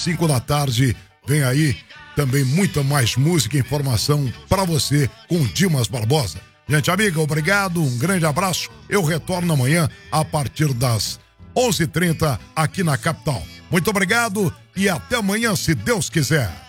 5 da tarde, vem aí também muita mais música e informação para você com Dimas Barbosa. Gente amiga, obrigado, um grande abraço. Eu retorno amanhã a partir das 11h30 aqui na capital. Muito obrigado e até amanhã, se Deus quiser.